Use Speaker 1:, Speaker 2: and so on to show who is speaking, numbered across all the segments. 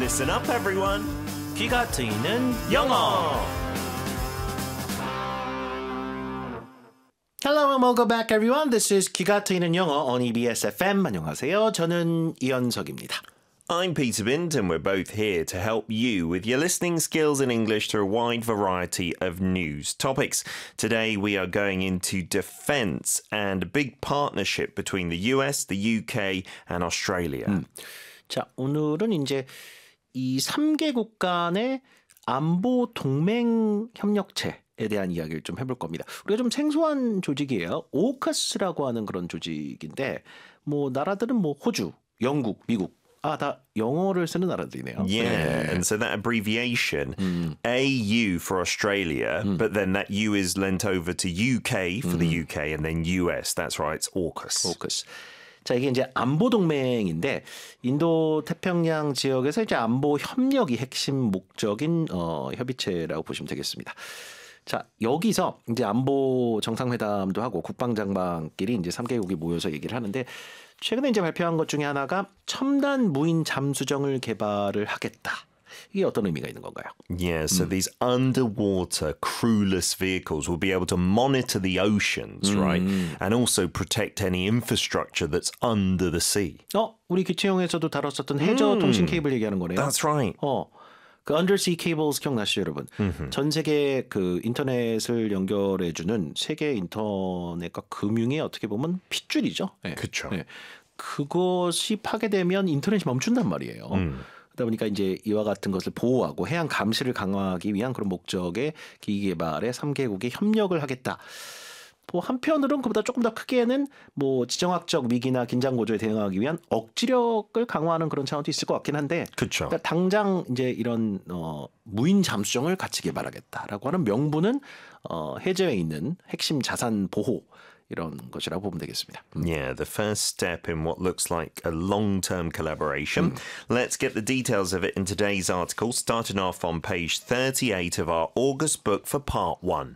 Speaker 1: Listen up, everyone.
Speaker 2: 귀가 트이는 영어. Hello and welcome back, everyone. This is 귀가 트이는 영어 on EBS FM. 안녕하세요. 저는 이현석입니다.
Speaker 1: I'm Peter Bint, and we're both here to help you with your listening skills in English through a wide variety of news topics. Today, we are going into defense and a big partnership between the US, the UK, and Australia.
Speaker 2: 자, 오늘은 이제 이 3개국 간의 안보 동맹 협력체에 대한 이야기를 좀 해볼 겁니다. 우리가 좀 생소한 조직이에요. 오커스라고 하는 그런 조직인데, 뭐 나라들은 뭐 호주, 영국, 미국. 다 영어를 쓰는 나라들이네요.
Speaker 1: Yeah, and so that abbreviation, AU for Australia, but then that U is lent over to UK for the UK, and then US. That's right, it's AUKUS.
Speaker 2: 오커스. 자, 이게 이제 안보 동맹인데 인도 태평양 지역에서 이제 안보 협력이 핵심 목적인 협의체라고 보시면 되겠습니다. 자, 여기서 이제 안보 정상회담도 하고 국방장관끼리 이제 3개국이 모여서 얘기를 하는데 최근에 이제 발표한 것 중에 하나가 첨단 무인 잠수정을 개발을 하겠다. 이게 어떤 의미가 있는 건가요?
Speaker 1: Yeah, so these underwater crewless vehicles will be able to monitor the oceans, right? And also protect any infrastructure that's under the sea.
Speaker 2: 우리 기체용에서도 다뤘었던 해저 통신 케이블 얘기하는 거네요.
Speaker 1: That's right.
Speaker 2: 그 undersea cables 기억나시죠, 여러분? 전 세계 그 인터넷을 연결해주는 세계 인터넷과 금융의 어떻게 보면 핏줄이죠. 네.
Speaker 1: 그렇죠.
Speaker 2: 네. 그것이 파괴되면 인터넷이 멈춘단 말이에요. 그러다 보니까 이제 이와 같은 것을 보호하고 해양 감시를 강화하기 위한 그런 목적의 기기 개발에 3개국이 협력을 하겠다. 뭐 한편으로는 그보다 조금 더 크게는 뭐 지정학적 위기나 긴장 고조에 대응하기 위한 억지력을 강화하는 그런 차원도 있을 것 같긴 한데,
Speaker 1: 그렇죠.
Speaker 2: 그러니까 당장 이제 이런 무인 잠수정을 같이 개발하겠다라고 하는 명분은 해저에 있는 핵심 자산 보호 이런 것이라고 보면 되겠습니다.
Speaker 1: Yeah, the first step in what looks like a long-term collaboration. Let's get the details of it in today's article, starting off on page 38 of our August book for part 1.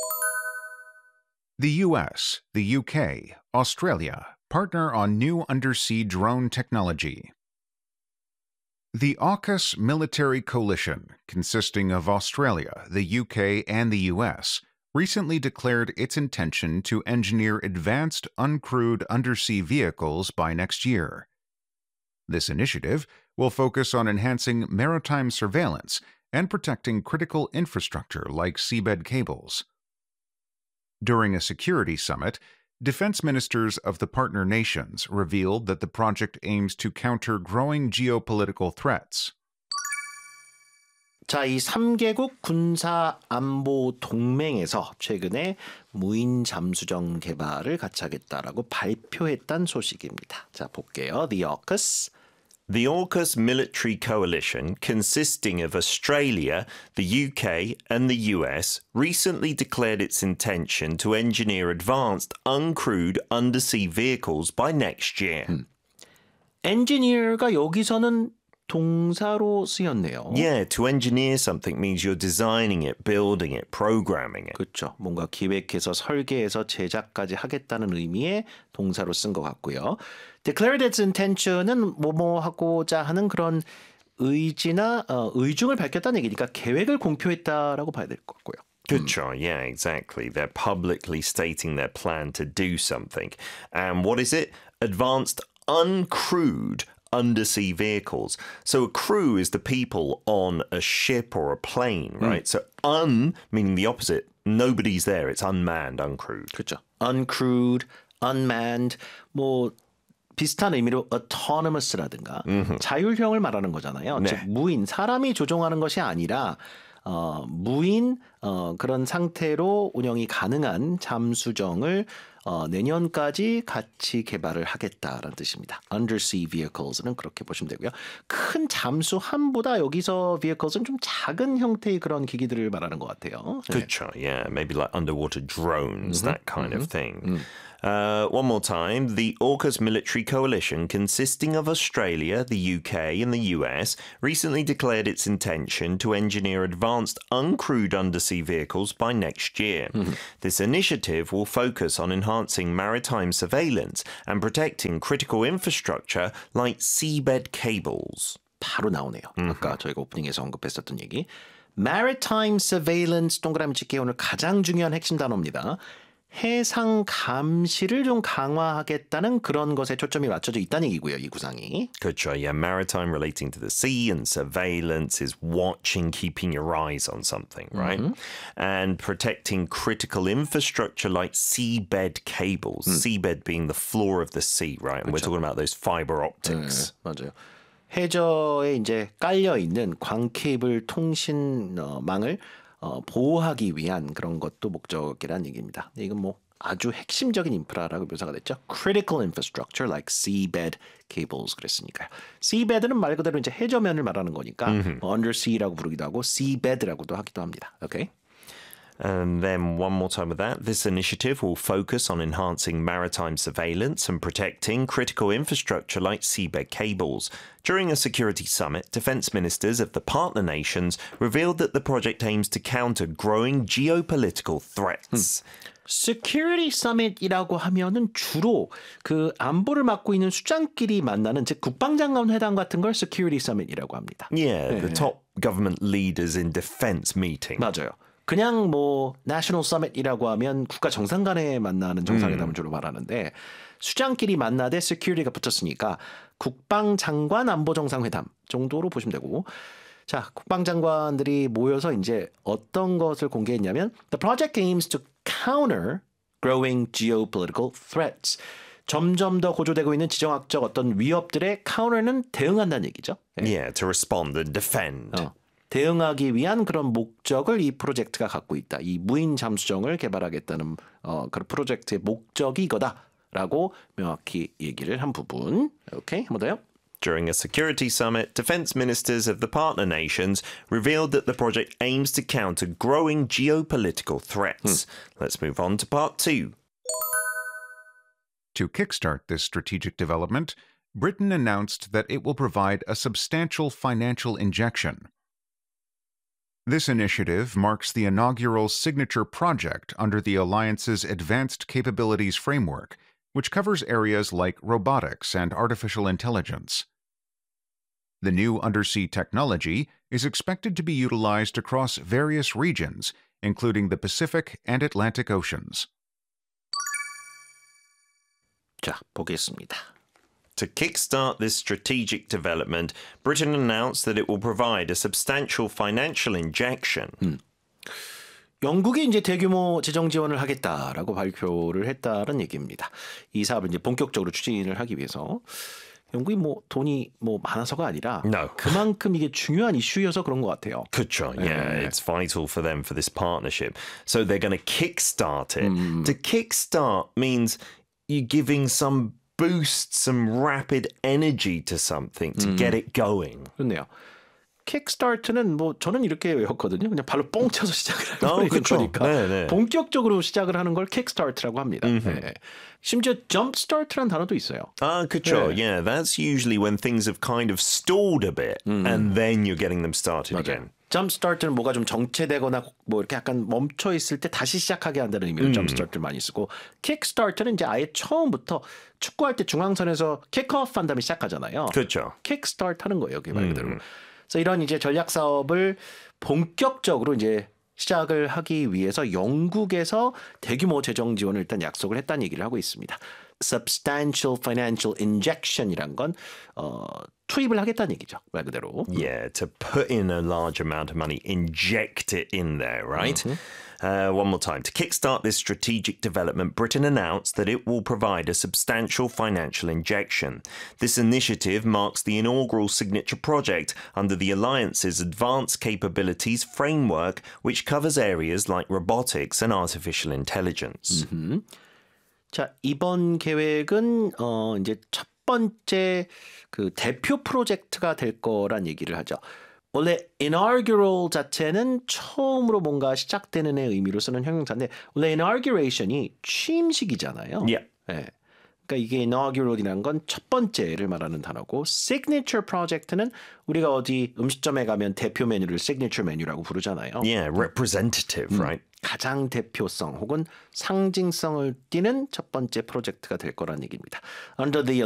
Speaker 3: The US, the UK, Australia partner on new undersea drone technology. The AUKUS military coalition, consisting of Australia, the UK, and the US, recently declared its intention to engineer advanced uncrewed undersea vehicles by next year. This initiative will focus on enhancing maritime surveillance and protecting critical infrastructure like seabed cables. During a security summit, defense ministers of the partner nations revealed that the project aims to counter growing geopolitical threats.
Speaker 2: 자, 이 3개국 군사 안보 동맹에서 최근에 무인 잠수정 개발을 같이 하겠다라고 발표했다는 소식입니다. 자, 볼게요. The AUKUS.
Speaker 1: The AUKUS military coalition, consisting of Australia, the UK, and the US, recently declared its intention to engineer advanced uncrewed undersea vehicles by next year.
Speaker 2: engineer가 여기서는 동사로 쓰였네요.
Speaker 1: Yeah, to engineer something means you're designing it, building it, programming it.
Speaker 2: 그렇죠. 뭔가 기획해서 설계해서 제작까지 하겠다는 의미의 동사로 쓴 것 같고요. Declared its intention은 뭐뭐 하고자 하는 그런 의지나 의중을 밝혔다는 얘기니까 계획을 공표했다라고 봐야 될 것 같고요.
Speaker 1: 그렇죠. Yeah, exactly. They're publicly stating their plan to do something. And what is it? Advanced uncrewed undersea vehicles. So a crew is the people on a ship or a plane, right? So meaning the opposite. Nobody's there. It's unmanned, uncrewed.
Speaker 2: 그렇죠. Uncrewed, unmanned, 뭐 비슷한 의미로 autonomous라든가 자율형을 말하는 거잖아요.
Speaker 1: 네.
Speaker 2: 즉 무인, 사람이 조종하는 것이 아니라 무인 그런 상태로 운영이 가능한 잠수정을 내년까지 같이 개발을 하겠다라는 뜻입니다. Undersea vehicles는 그렇게 보시면 되고요. 큰 잠수함보다 여기서 vehicles은 좀 작은 형태의 그런 기기들을 말하는 것 같아요.
Speaker 1: 그렇죠. Yeah, maybe like underwater drones, that kind of thing. One more time. The AUKUS military coalition, consisting of Australia, the UK, and the US, recently declared its intention to engineer advanced uncrewed undersea vehicles by next year. This initiative will focus on enhancing maritime surveillance and protecting critical infrastructure like seabed cables.
Speaker 2: 바로 나오네요. 아까 저희가 오프닝에서 언급했었던 얘기. Maritime Surveillance 동그라미 칠게요. 오늘 가장 중요한 핵심 단어입니다. 해상 감시를 좀 강화하겠다는 그런 것에 초점이 맞춰져 있다는 얘기고요. 이 구상이.
Speaker 1: 그렇죠. Yeah, maritime relating to the sea and surveillance is watching, keeping your eyes on something, right? And protecting critical infrastructure like seabed cables. Seabed being the floor of the sea, right? And we're talking about those fiber optics.
Speaker 2: 네, 맞아요. 해저에 이제 깔려 있는 광케이블 통신망을 보호하기 위한 그런 것도 목적이란 얘기입니다. 이건 뭐 아주 핵심적인 인프라라고 묘사가 됐죠. Critical infrastructure like seabed cables 그랬으니까요. seabed는 말 그대로 이제 해저면을 말하는 거니까 undersea라고 부르기도 하고 seabed라고도 하기도 합니다. Okay?
Speaker 1: And then one more time with that. This initiative will focus on enhancing maritime surveillance and protecting critical infrastructure like seabed cables. During a security summit, defense ministers of the partner nations revealed that the project aims to counter growing geopolitical threats.
Speaker 2: Security Summit이라고 하면은 주로 그 안보를 맡고 있는 수장끼리 만나는 즉 국방장관 회담 같은 걸 Security Summit이라고 합니다.
Speaker 1: Yeah, the top government leaders in defense meeting.
Speaker 2: 맞아요. 그냥 뭐 National Summit이라고 하면 국가 정상 간에 만나는 정상회담을 주로 말하는데 수장끼리 만나되 security가 붙었으니까 국방장관 안보 정상회담 정도로 보시면 되고 자, 국방장관들이 모여서 이제 어떤 것을 공개했냐면 The project aims to counter growing geopolitical threats. 점점 더 고조되고 있는 지정학적 어떤 위협들의 counter는 대응한다는 얘기죠.
Speaker 1: Yeah, to respond and defend.
Speaker 2: 대응하기 위한 그런 목적을 이 프로젝트가 갖고 있다. 이 무인 잠수정을 개발하겠다는 그런 프로젝트의 목적이 이거다라고 명확히 얘기를 한 부분. 오케이, 한 번 더요.
Speaker 1: During a security summit, defense ministers of the partner nations revealed that the project aims to counter growing geopolitical threats. Let's move on to part 2.
Speaker 3: To kickstart this strategic development, Britain announced that it will provide a substantial financial injection. This initiative marks the inaugural signature project under the Alliance's Advanced Capabilities Framework, which covers areas like robotics and artificial intelligence. The new undersea technology is expected to be utilized across various regions, including the Pacific and Atlantic Oceans.
Speaker 2: 자, 보겠습니다.
Speaker 1: To kickstart this strategic development, Britain announced that it will provide a substantial financial injection.
Speaker 2: 영국이 이제 대규모 재정 지원을 하겠다라고 발표를 했다는 얘기입니다. 이 사업을 이제 본격적으로 추진을 하기 위해서 영국이 뭐 돈이 뭐 많아서가 아니라
Speaker 1: No.
Speaker 2: 그만큼 이게 중요한 이슈여서 그런 것 같아요.
Speaker 1: 그렇죠. Yeah, it's vital for them for this partnership. So they're going to kickstart it. To kickstart means you're giving some boost, some rapid energy to something to get it going.
Speaker 2: 그렇네요. 킥스타트는 뭐 저는 이렇게 외웠거든요. 그냥 발로 뻥 차서 시작을 하는 거니까
Speaker 1: 네.
Speaker 2: 본격적으로 시작을 하는 걸 킥스타트라고 합니다. 네. 심지어 jumpstart라는 단어도 있어요.
Speaker 1: 그렇죠.
Speaker 2: 네.
Speaker 1: Yeah, that's usually when things have kind of stalled a bit and then you're getting them started again.
Speaker 2: jumpstart는 뭐가 좀 정체되거나 뭐 이렇게 약간 멈춰 있을 때 다시 시작하게 한다는 의미로 jumpstart를 많이 쓰고 kickstart는 이제 아예 처음부터 축구할 때 중앙선에서 kick-off 한 다음에 시작하잖아요.
Speaker 1: 그렇죠.
Speaker 2: kickstart 하는 거예요. 그게 말 그대로. 그래서 이런 이제 전략 사업을 본격적으로 이제 시작을 하기 위해서 영국에서 대규모 재정 지원을 일단 약속을 했다는 얘기를 하고 있습니다. substantial financial injection이란 건 투입을 하겠다는 얘기죠. 말 그대로.
Speaker 1: Yeah, to put in a large amount of money, inject it in there, right? One more time. To kickstart this strategic development, Britain announced that it will provide a substantial financial injection. This initiative marks the inaugural signature project under the Alliance's Advanced Capabilities Framework, which covers areas like robotics and artificial intelligence.
Speaker 2: 자, 이번 계획은 이제 첫 번째 그 대표 프로젝트가 될 거란 얘기를 하죠. 원래 inaugural 자체는 처음으로 뭔가 시작되는 의 의미로 쓰는 형용사인데 원래 inauguration이 취임식이잖아요.
Speaker 1: Yeah.
Speaker 2: 네. 그러니까 이게 inaugural이라는 건 첫 번째를 말하는 단어고 signature project는 우리가 어디 음식점에 가면 대표 메뉴를 signature 메뉴라고 부르잖아요.
Speaker 1: Yeah, representative, right?
Speaker 2: 가장 대표성 혹은 상징성을 띠는 첫 번째 프로젝트가 될 거란 얘기입니다. Under the